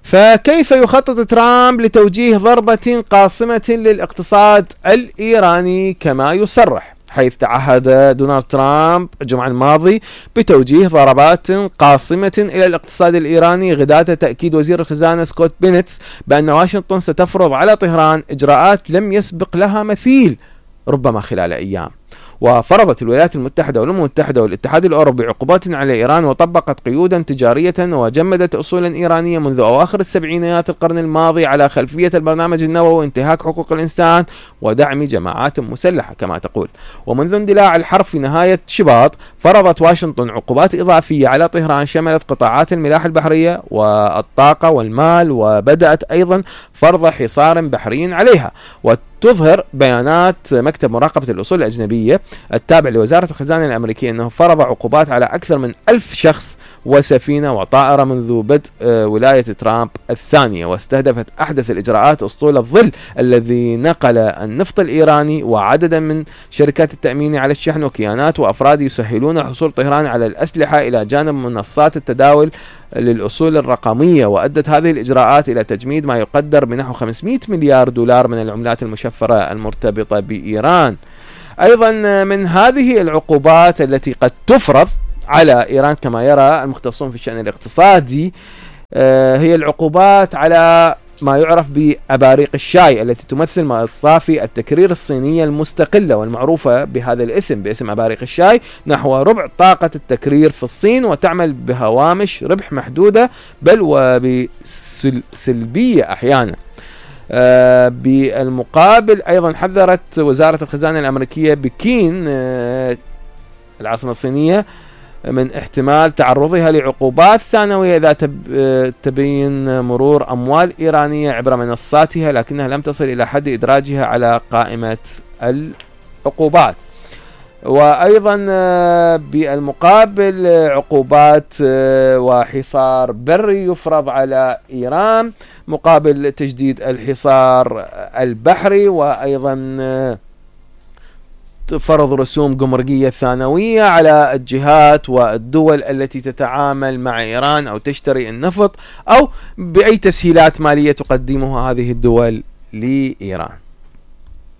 فكيف يخطط ترامب لتوجيه ضربة قاصمة للاقتصاد الإيراني كما يصرح، حيث تعهد دونالد ترامب الجمعة الماضي بتوجيه ضربات قاصمة إلى الاقتصاد الإيراني غداة تأكيد وزير الخزانة سكوت بينيتس بأن واشنطن ستفرض على طهران إجراءات لم يسبق لها مثيل ربما خلال أيام. وفرضت الولايات المتحدة والأمم المتحدة والاتحاد الأوروبي عقوبات على إيران، وطبقت قيودا تجارية، وجمدت أصولا إيرانية منذ أواخر السبعينيات القرن الماضي على خلفية البرنامج النووي وانتهاك حقوق الإنسان ودعم جماعات مسلحة كما تقول. ومنذ اندلاع الحرب في نهاية شباط فرضت واشنطن عقوبات إضافية على طهران شملت قطاعات الملاحة البحرية والطاقة والمال، وبدأت أيضا فرض حصار بحري عليها. وتظهر بيانات مكتب مراقبة الأصول الأجنبية التابع لوزارة الخزانة الأمريكية أنه فرض عقوبات على أكثر من 1000 شخص وسفينة وطائرة منذ بدء ولاية ترامب الثانية، واستهدفت أحدث الإجراءات أسطول الظل الذي نقل النفط الإيراني وعددا من شركات التأمين على الشحن وكيانات وأفراد يسهلون حصول طهران على الأسلحة إلى جانب منصات التداول للأصول الرقمية. وأدت هذه الإجراءات إلى تجميد ما يقدر بنحو 500 مليار دولار من العملات المشفرة المرتبطة بإيران. أيضا من هذه العقوبات التي قد تفرض على إيران كما يرى المختصون في الشأن الاقتصادي هي العقوبات على ما يعرف بأباريق الشاي التي تمثل مصافي التكرير الصينية المستقلة والمعروفة بهذا الاسم، باسم أباريق الشاي، نحو ربع طاقة التكرير في الصين، وتعمل بهوامش ربح محدودة بل وبسلبية أحيانا. بالمقابل أيضا حذرت وزارة الخزانة الأمريكية بكين العاصمة الصينية من احتمال تعرضها لعقوبات ثانوية إذا تبين مرور أموال إيرانية عبر منصاتها، لكنها لم تصل إلى حد إدراجها على قائمة العقوبات. وأيضا بالمقابل عقوبات وحصار بري يفرض على إيران مقابل تجديد الحصار البحري، وأيضا فرض رسوم جمركية ثانوية على الجهات والدول التي تتعامل مع إيران أو تشتري النفط أو بأي تسهيلات مالية تقدمها هذه الدول لإيران.